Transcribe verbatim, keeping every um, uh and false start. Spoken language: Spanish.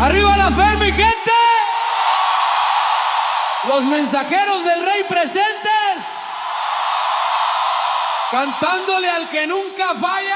¡Arriba la fe, mi gente! Los mensajeros del rey presentes. Cantándole al que nunca falla.